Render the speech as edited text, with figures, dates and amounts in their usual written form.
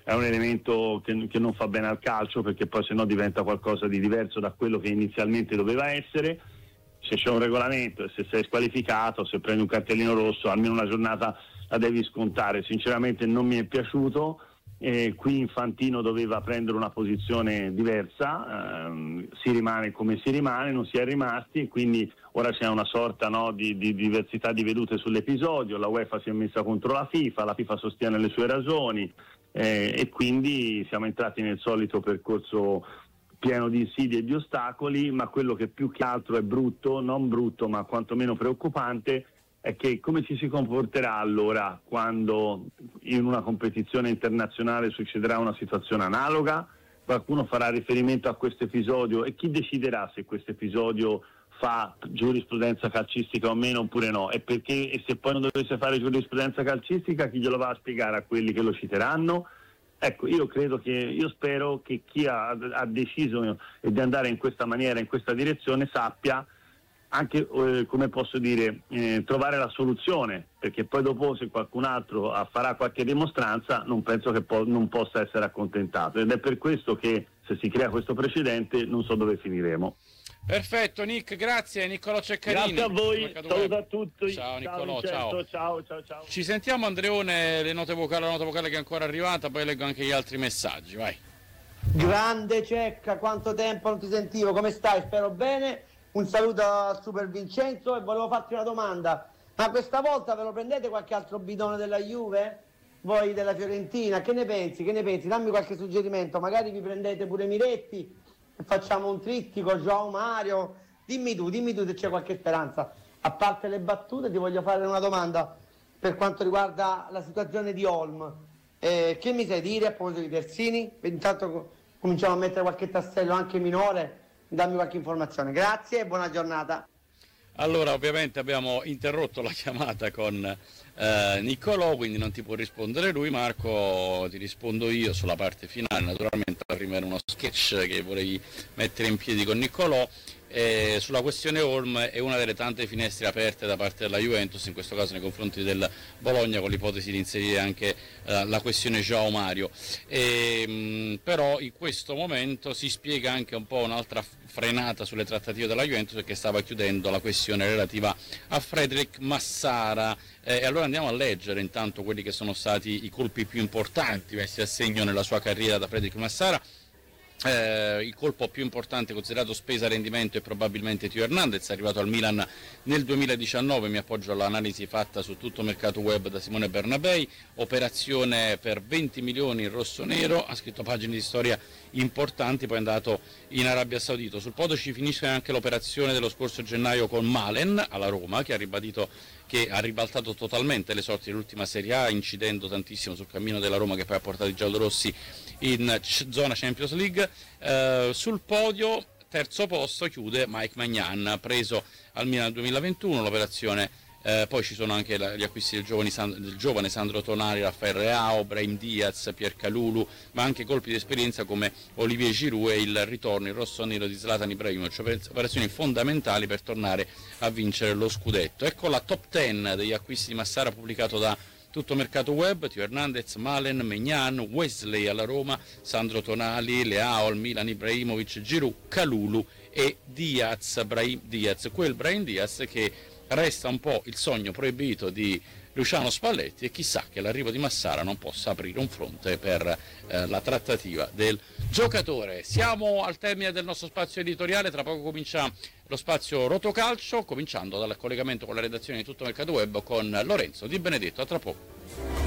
è un elemento che non fa bene al calcio, perché poi sennò diventa qualcosa di diverso da quello che inizialmente doveva essere. Se c'è un regolamento e se sei squalificato, se prendi un cartellino rosso, almeno una giornata la devi scontare. Sinceramente non mi è piaciuto. Qui Infantino doveva prendere una posizione diversa, si rimane come si rimane, non si è rimasti, e quindi ora c'è una sorta, no, di diversità di vedute sull'episodio. La UEFA si è messa contro la FIFA sostiene le sue ragioni, e quindi siamo entrati nel solito percorso pieno di insidie e di ostacoli. Ma quello che più che altro è brutto, non brutto ma quantomeno preoccupante, è che come ci si comporterà allora quando in una competizione internazionale succederà una situazione analoga. Qualcuno farà riferimento a questo episodio, e chi deciderà se questo episodio fa giurisprudenza calcistica o meno oppure no, e perché, e se poi non dovesse fare giurisprudenza calcistica, chi glielo va a spiegare a quelli che lo citeranno? Ecco, io spero che chi ha deciso di andare in questa maniera, in questa direzione, sappia anche, come posso dire, trovare la soluzione, perché poi dopo, se qualcun altro farà qualche dimostranza, non penso che non possa essere accontentato, ed è per questo che, se si crea questo precedente, non so dove finiremo. Perfetto, Nick, grazie. Niccolò Ceccarini. Grazie a voi, saluto a tutti. Ciao Niccolò, ciao. ciao. Ci sentiamo, Andreone, la nota vocale che è ancora arrivata, poi leggo anche gli altri messaggi, vai. Grande Cecca, quanto tempo non ti sentivo, come stai? Spero bene. Un saluto al Super Vincenzo, e volevo farti una domanda: ma questa volta ve lo prendete qualche altro bidone della Juve? Voi della Fiorentina, che ne pensi? Dammi qualche suggerimento, magari vi prendete pure Miretti e facciamo un trittico, João Mario. Dimmi tu se c'è qualche speranza. A parte le battute, ti voglio fare una domanda per quanto riguarda la situazione di Olm. Che mi sai dire a proposito di Terzini? Intanto cominciamo a mettere qualche tassello anche minore. Dammi qualche informazione, grazie e buona giornata. Allora, ovviamente abbiamo interrotto la chiamata con Niccolò, quindi non ti può rispondere lui. Marco, ti rispondo io sulla parte finale. Naturalmente la prima era uno sketch che volevi mettere in piedi con Niccolò. Sulla questione Olm è una delle tante finestre aperte da parte della Juventus, in questo caso nei confronti del Bologna, con l'ipotesi di inserire anche la questione João Mario. Però in questo momento si spiega anche un po' un'altra frenata sulle trattative della Juventus, perché stava chiudendo la questione relativa a Frederic Massara. E allora andiamo a leggere intanto quelli che sono stati i colpi più importanti messi a segno nella sua carriera da Frederic Massara. Il colpo più importante considerato spesa rendimento è probabilmente Teo Hernandez, è arrivato al Milan nel 2019, mi appoggio all'analisi fatta su Tutto Mercato Web da Simone Bernabei, operazione per 20 milioni in rosso-nero, ha scritto pagine di storia importanti, poi è andato in Arabia Saudita. Sul podio ci finisce anche l'operazione dello scorso gennaio con Malen alla Roma, che ha ribaltato totalmente le sorti dell'ultima Serie A, incidendo tantissimo sul cammino della Roma, che poi ha portato i giallorossi in zona Champions League. Sul podio, terzo posto, chiude Mike Maignan, preso al Milan 2021, l'operazione. Poi ci sono anche gli acquisti del giovane Sandro Tonali, Rafael Leao, Brahim Diaz, Pierre Kalulu, ma anche colpi di esperienza come Olivier Giroud e il ritorno in rosso-nero di Zlatan Ibrahimovic, operazioni fondamentali per tornare a vincere lo scudetto. Ecco la top 10 degli acquisti di Massara pubblicato da Tutto Mercato Web: Teo Hernandez, Malen, Maignan, Wesley alla Roma, Sandro Tonali, Leao al Milan, Ibrahimovic, Giroud, Kalulu e Diaz, quel Brahim Diaz che resta un po' il sogno proibito di Luciano Spalletti, e chissà che l'arrivo di Massara non possa aprire un fronte per la trattativa del giocatore. Siamo al termine del nostro spazio editoriale, tra poco comincia lo spazio Rotocalcio, cominciando dal collegamento con la redazione di Tutto Mercato Web con Lorenzo Di Benedetto. A tra poco.